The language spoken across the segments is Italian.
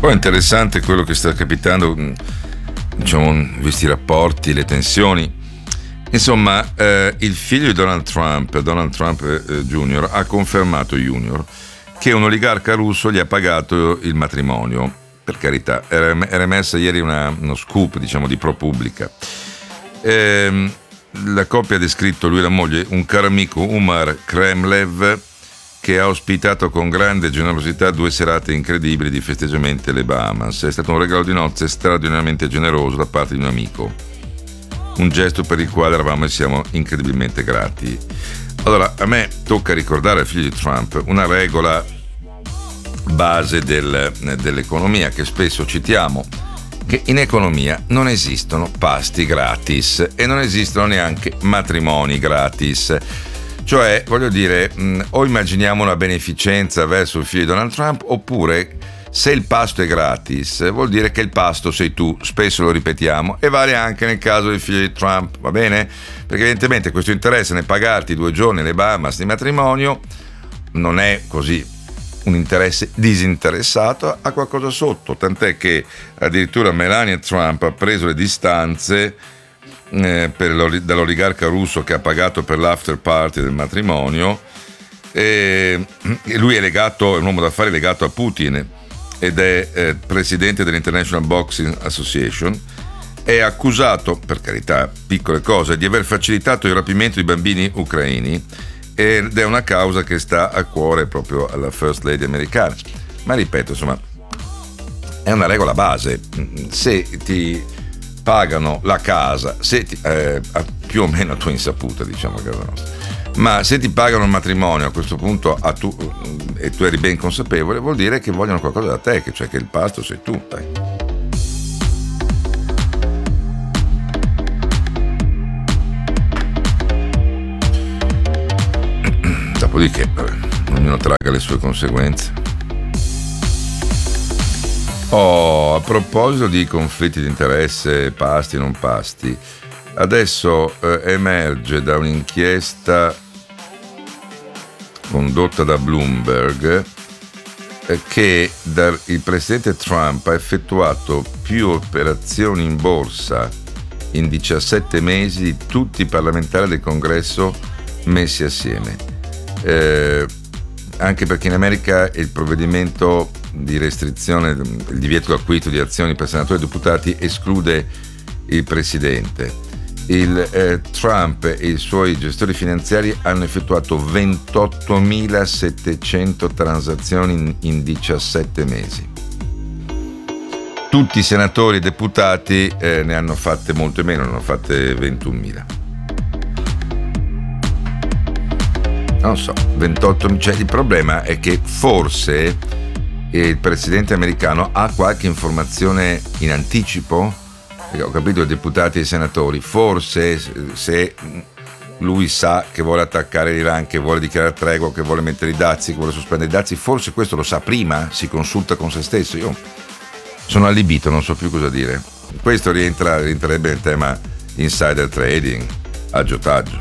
po' interessante quello che sta capitando, diciamo, questi rapporti, le tensioni. Insomma, il figlio di Donald Trump Jr., ha confermato che un oligarca russo gli ha pagato il matrimonio. Per carità, era emessa ieri uno scoop, diciamo, di ProPublica. La coppia ha descritto, lui e la moglie, un caro amico, Umar Kremlev, che ha ospitato con grande generosità 2 serate incredibili di festeggiamenti alle Bahamas. È stato un regalo di nozze straordinariamente generoso da parte di un amico, un gesto per il quale eravamo e siamo incredibilmente grati. Allora, a me tocca ricordare al figlio di Trump una regola base dell'economia che spesso citiamo, che in economia non esistono pasti gratis e non esistono neanche matrimoni gratis. Cioè, voglio dire, o immaginiamo una beneficenza verso il figlio di Donald Trump, oppure se il pasto è gratis vuol dire che il pasto sei tu, spesso lo ripetiamo, e vale anche nel caso del figlio di Trump, va bene? Perché evidentemente questo interesse nel pagarti 2 giorni alle Bahamas di matrimonio non è così un interesse disinteressato, ha qualcosa sotto, tant'è che addirittura Melania Trump ha preso le distanze dall'oligarca russo che ha pagato per l'after party del matrimonio, e lui è un uomo d'affari legato a Putin ed è presidente dell'International Boxing Association. È accusato, per carità, piccole cose, di aver facilitato il rapimento di bambini ucraini, ed è una causa che sta a cuore proprio alla First Lady americana. Ma ripeto, insomma, è una regola base: se ti pagano la casa, più o meno a tua insaputa, diciamo, a casa nostra, ma se ti pagano il matrimonio a questo punto e tu eri ben consapevole, vuol dire che vogliono qualcosa da te, cioè che il pasto sei tu, dai. Dopodiché, ognuno traga le sue conseguenze. A proposito di conflitti di interesse, pasti e non pasti, adesso emerge da un'inchiesta condotta da Bloomberg che il presidente Trump ha effettuato più operazioni in borsa in 17 mesi di tutti i parlamentari del Congresso messi assieme. Anche perché in America il provvedimento di restrizione, il divieto d'acquisto di azioni per senatori e deputati esclude il presidente. Trump e i suoi gestori finanziari hanno effettuato 28.700 transazioni in 17 mesi. Tutti i senatori e deputati ne hanno fatte molte meno, ne hanno fatte 21.000. Non so, 28. Cioè, il problema è che forse il presidente americano ha qualche informazione in anticipo. Ho capito, i deputati e i senatori, forse se lui sa che vuole attaccare l'Iran, che vuole dichiarare tregua, che vuole mettere i dazi, che vuole sospendere i dazi, forse questo lo sa prima, si consulta con se stesso. Io sono allibito, non so più cosa dire. Questo rientrerebbe nel tema insider trading, aggiotaggio.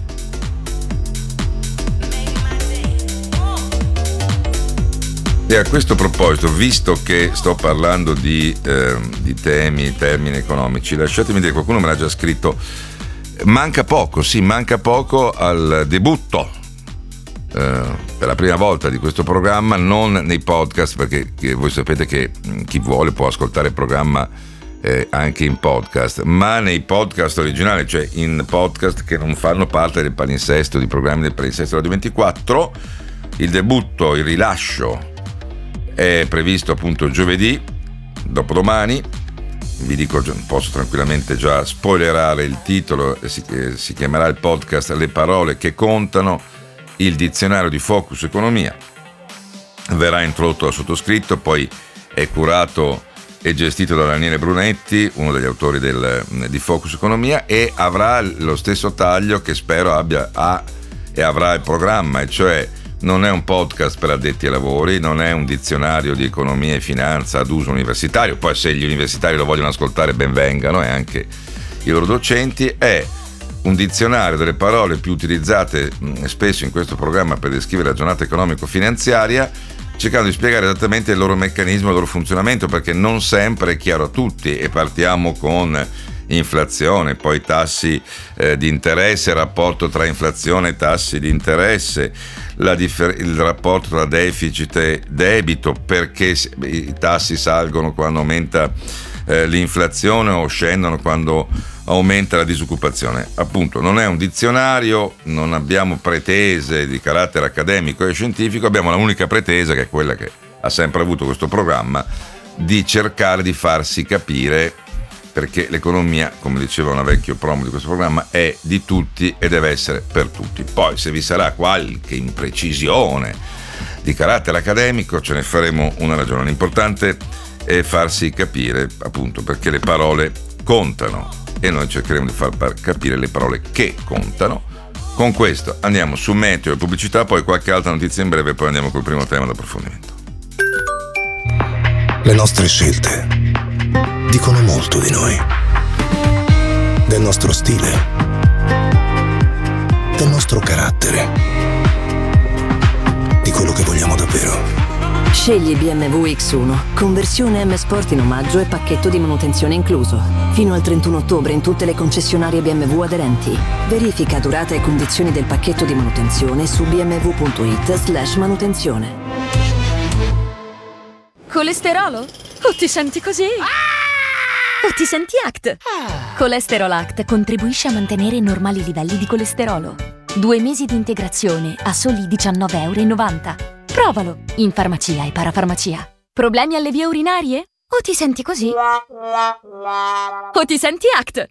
E a questo proposito, visto che sto parlando di termini economici, lasciatemi dire, qualcuno me l'ha già scritto, manca poco al debutto per la prima volta di questo programma, non nei podcast, perché voi sapete che chi vuole può ascoltare il programma anche in podcast, ma nei podcast originali, cioè in podcast che non fanno parte del palinsesto, di programmi del palinsesto Radio 24. Il debutto, il rilascio è previsto appunto giovedì, dopodomani. Vi dico, posso tranquillamente già spoilerare il titolo, si chiamerà il podcast Le parole che contano, il dizionario di Focus Economia. Verrà introdotto dal sottoscritto, poi è curato e gestito da Daniele Brunetti, uno degli autori di Focus Economia, e avrà lo stesso taglio che spero avrà il programma, e cioè non è un podcast per addetti ai lavori, non è un dizionario di economia e finanza ad uso universitario, poi se gli universitari lo vogliono ascoltare ben vengano, e anche i loro docenti. È un dizionario delle parole più utilizzate spesso in questo programma per descrivere la giornata economico-finanziaria, cercando di spiegare esattamente il loro meccanismo, il loro funzionamento, perché non sempre è chiaro a tutti, e partiamo con inflazione, poi tassi di interesse, rapporto tra inflazione e tassi di interesse, il rapporto tra deficit e debito, perché i tassi salgono quando aumenta l'inflazione o scendono quando aumenta la disoccupazione. Appunto, non è un dizionario, non abbiamo pretese di carattere accademico e scientifico, abbiamo l'unica pretesa, che è quella che ha sempre avuto questo programma, di cercare di farsi capire, perché l'economia, come diceva una vecchio promo di questo programma, è di tutti e deve essere per tutti. Poi se vi sarà qualche imprecisione di carattere accademico ce ne faremo una ragione. L'importante è farsi capire, appunto, perché le parole contano e noi cercheremo di far capire le parole che contano. Con questo andiamo su meteo e pubblicità, poi qualche altra notizia in breve, poi andiamo col primo tema d'approfondimento. Le nostre scelte dicono molto di noi, del nostro stile, del nostro carattere, di quello che vogliamo davvero. Scegli BMW X1, conversione M Sport in omaggio e pacchetto di manutenzione incluso. Fino al 31 ottobre in tutte le concessionarie BMW aderenti. Verifica durata e condizioni del pacchetto di manutenzione su bmw.it/manutenzione. Colesterolo? O ti senti così? O ti senti ACT? Colesterol ACT contribuisce a mantenere normali livelli di colesterolo. 2 mesi di integrazione a soli €19,90. Provalo in farmacia e parafarmacia. Problemi alle vie urinarie? O ti senti così? O ti senti ACT?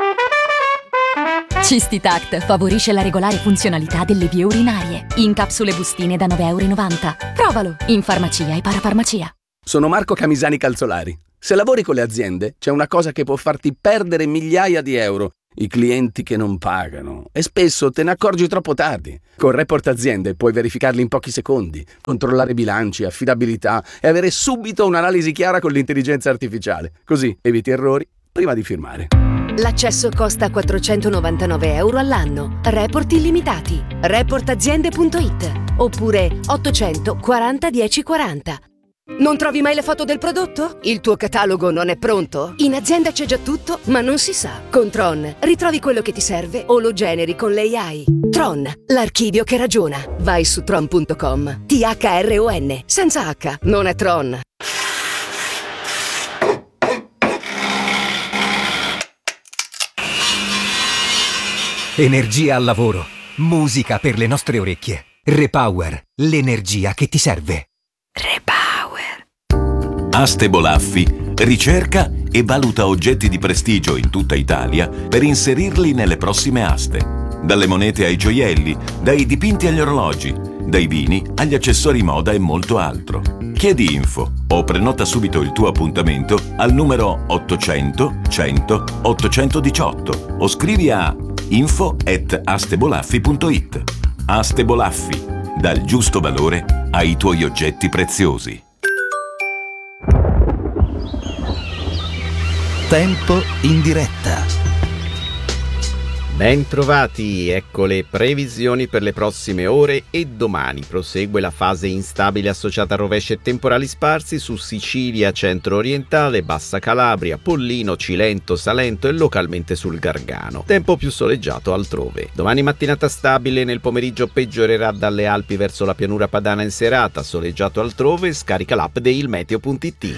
Cistitact favorisce la regolare funzionalità delle vie urinarie. In capsule bustine da €9,90. Provalo in farmacia e parafarmacia. Sono Marco Camisani Calzolari. Se lavori con le aziende, c'è una cosa che può farti perdere migliaia di euro: i clienti che non pagano. E spesso te ne accorgi troppo tardi. Con Report Aziende puoi verificarli in pochi secondi, controllare bilanci, affidabilità e avere subito un'analisi chiara con l'intelligenza artificiale. Così eviti errori prima di firmare. L'accesso costa €499 all'anno. Report illimitati. Reportaziende.it oppure 800 40 10 40. Non trovi mai le foto del prodotto? Il tuo catalogo non è pronto? In azienda c'è già tutto, ma non si sa. Con Tron ritrovi quello che ti serve o lo generi con l'AI. Tron, l'archivio che ragiona. Vai su tron.com. THRON, senza H, non è Tron. Energia al lavoro, musica per le nostre orecchie. Repower, l'energia che ti serve. Aste Bolaffi ricerca e valuta oggetti di prestigio in tutta Italia per inserirli nelle prossime aste. Dalle monete ai gioielli, dai dipinti agli orologi, dai vini agli accessori moda e molto altro. Chiedi info o prenota subito il tuo appuntamento al numero 800 100 818 o scrivi a info@astebolaffi.it. Aste Bolaffi, dal giusto valore ai tuoi oggetti preziosi. Tempo in diretta. Ben trovati, ecco le previsioni per le prossime ore e domani. Prosegue la fase instabile associata a rovesci e temporali sparsi su Sicilia centro-orientale, Bassa Calabria, Pollino, Cilento, Salento e localmente sul Gargano. Tempo più soleggiato altrove. Domani mattinata stabile, nel pomeriggio peggiorerà dalle Alpi verso la pianura padana in serata, soleggiato altrove, scarica l'app di ilmeteo.it.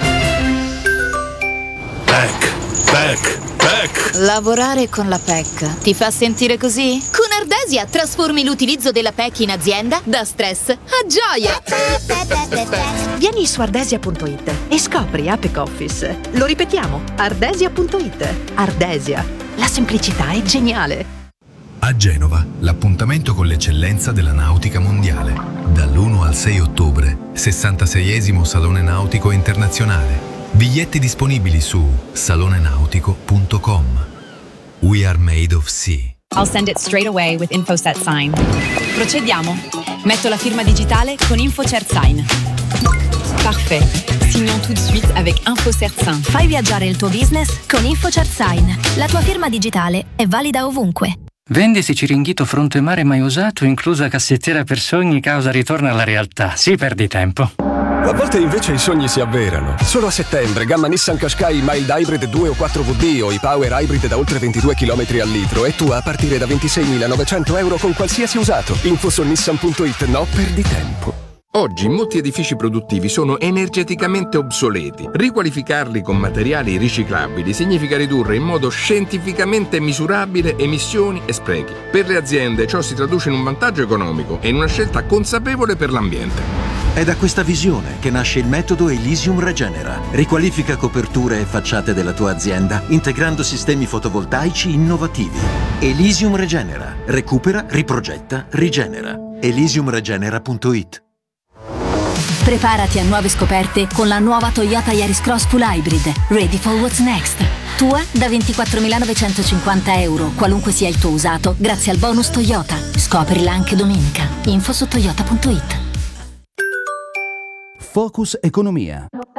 PEC. Lavorare con la PEC ti fa sentire così? Con Ardesia trasformi l'utilizzo della PEC in azienda da stress a gioia. Vieni su ardesia.it e scopri APEC Office. Lo ripetiamo, ardesia.it. Ardesia, la semplicità è geniale. A Genova, l'appuntamento con l'eccellenza della nautica mondiale. Dall'1 al 6 ottobre, 66esimo Salone Nautico Internazionale. Biglietti disponibili su salonenautico.com. We are made of sea. I'll send it straight away with InfoSet Sign. Procediamo. Metto la firma digitale con InfoCert Sign. Parfait. Signons tout de suite avec InfoCert Sign. Fai viaggiare il tuo business con InfoCert Sign. La tua firma digitale è valida ovunque. Vendisi Ciringhito fronte mare mai usato, inclusa cassettiera per sogni, causa ritorno alla realtà. Sì, perdi tempo. A volte invece i sogni si avverano. Solo a settembre, gamma Nissan Qashqai Mild Hybrid 2 o 4WD o i Power Hybrid da oltre 22 km al litro e tu a partire da 26.900 euro con qualsiasi usato. Info su nissan.it, no, perdi tempo. Oggi molti edifici produttivi sono energeticamente obsoleti. Riqualificarli con materiali riciclabili significa ridurre in modo scientificamente misurabile emissioni e sprechi. Per le aziende ciò si traduce in un vantaggio economico e in una scelta consapevole per l'ambiente. È da questa visione che nasce il metodo Elysium Regenera. Riqualifica coperture e facciate della tua azienda integrando sistemi fotovoltaici innovativi. Elysium Regenera. Recupera, riprogetta, rigenera. Elysiumregenera.it. Preparati a nuove scoperte con la nuova Toyota Yaris Cross Full Hybrid. Ready for what's next. Tua da 24.950 euro, qualunque sia il tuo usato, grazie al bonus Toyota. Scoprila anche domenica. Info su toyota.it. Focus Economia.